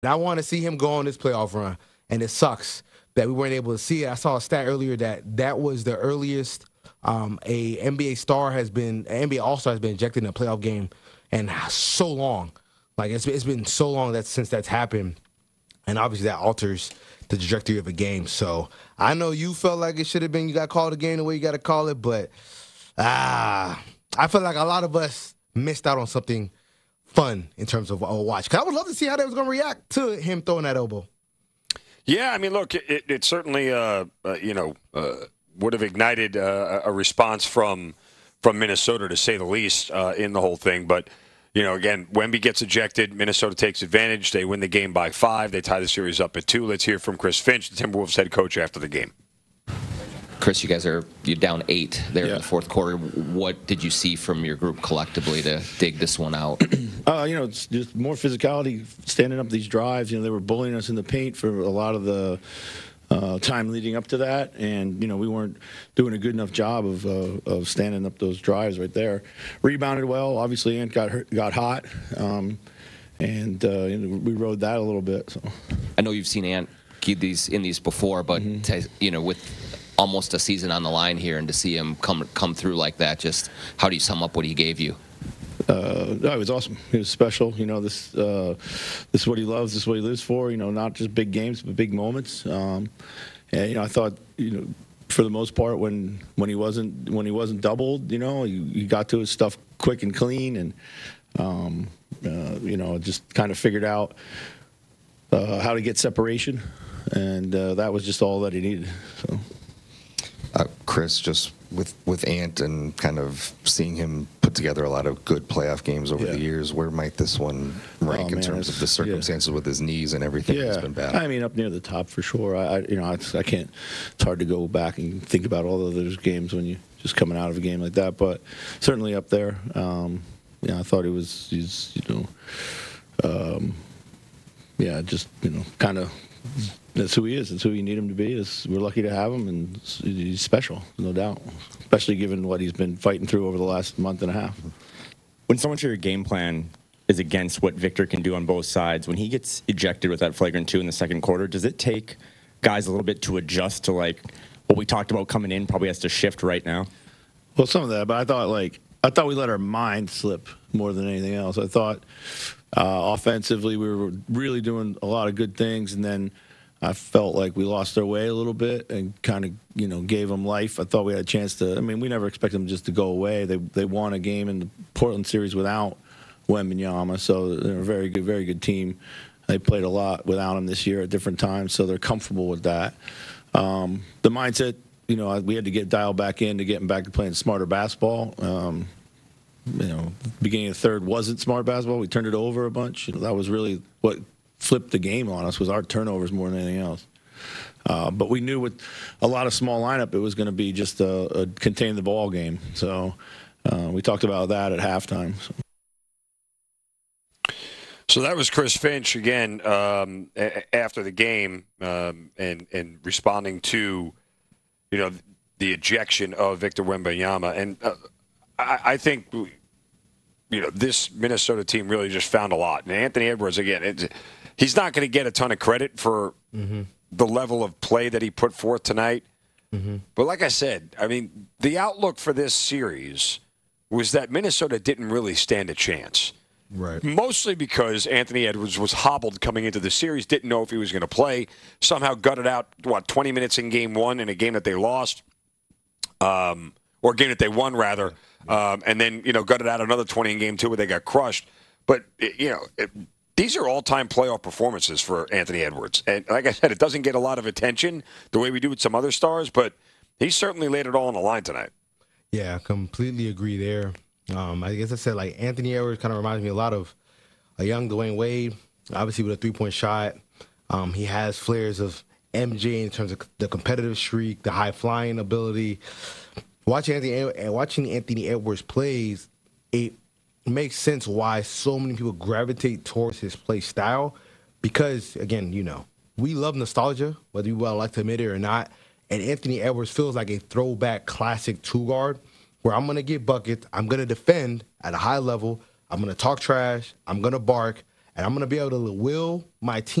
And I want to see him go on this playoff run, and it sucks that we weren't able to see it. I saw a stat earlier that was the earliest a NBA star has been, an NBA All Star has been ejected in a playoff game, and so long. Like it's been so long that since that's happened, and obviously that alters the trajectory of a game. So I know you felt like it should have been you got called a game the way you got to call it, but I feel like a lot of us missed out on something fun in terms of a watch. Because I would love to see how they was going to react to him throwing that elbow. Yeah, I mean, look, it certainly, would have ignited a response from Minnesota, to say the least, in the whole thing. But, again, Wemby gets ejected. Minnesota takes advantage. They win the game by 5. They tie the series up at 2. Let's hear from Chris Finch, the Timberwolves head coach, after the game. Chris, you're down 8 there in the fourth quarter. What did you see from your group collectively to dig this one out? It's just more physicality, standing up these drives. They were bullying us in the paint for a lot of the time leading up to that, and we weren't doing a good enough job of standing up those drives right there. Rebounded well. Obviously, Ant got hot, and we rode that a little bit. So I know you've seen Ant in these before, but with almost a season on the line here, and to see him come through like that, just how do you sum up what he gave you? It was awesome. It was special. This is what he loves. This is what he lives for. Not just big games, but big moments. And I thought, for the most part, when he wasn't doubled, he got to his stuff quick and clean, and just kind of figured out how to get separation, and that was just all that he needed. So. Chris, just with Ant and kind of seeing him put together a lot of good playoff games over the years, where might this one rank in terms of the circumstances with his knees and everything that's been bad? I mean, up near the top for sure. I can't. It's hard to go back and think about all of those games when you just coming out of a game like that, but certainly up there. I thought kind of. That's who he is. That's who you need him to be. We're lucky to have him, and he's special, no doubt, especially given what he's been fighting through over the last month and a half. When so much of your game plan is against what Victor can do on both sides, when he gets ejected with that flagrant 2 in the second quarter, does it take guys a little bit to adjust to what we talked about coming in probably has to shift right now? Well, some of that, but I thought we let our mind slip more than anything else. I thought offensively we were really doing a lot of good things, and then I felt like we lost our way a little bit and kind of, gave them life. I thought we had a chance to. I mean, we never expect them just to go away. They won a game in the Portland series without Wembanyama, so they're a very good team. They played a lot without him this year at different times, so they're comfortable with that. The mindset, we had to get dialed back in to getting back to playing smarter basketball. Beginning of the third wasn't smart basketball. We turned it over a bunch. That was really what flipped the game on us, was our turnovers more than anything else. But we knew with a lot of small lineup, it was going to be just a contain the ball game. So we talked about that at halftime. So that was Chris Finch again after the game and responding to the ejection of Victor Wembanyama. And I think this Minnesota team really just found a lot. And Anthony Edwards, again, he's not going to get a ton of credit for the level of play that he put forth tonight. But like I said, I mean, the outlook for this series was that Minnesota didn't really stand a chance. Right. Mostly because Anthony Edwards was hobbled coming into the series, didn't know if he was going to play, somehow gutted out, 20 minutes in game 1 in a game that they lost, or a game that they won, rather, and then, gutted out another 20 in game 2 where they got crushed. But, these are all-time playoff performances for Anthony Edwards. And like I said, it doesn't get a lot of attention the way we do with some other stars, but he certainly laid it all on the line tonight. Yeah, completely agree there. I guess I said, Anthony Edwards kind of reminds me a lot of a young Dwayne Wade, obviously with a three-point shot. He has flares of MJ in terms of the competitive streak, the high-flying ability. Watching Anthony Edwards plays, it makes sense why so many people gravitate towards his play style because, again, we love nostalgia, whether you like to admit it or not, and Anthony Edwards feels like a throwback classic two-guard where I'm going to get buckets, I'm going to defend at a high level, I'm going to talk trash, I'm going to bark, and I'm going to be able to will my team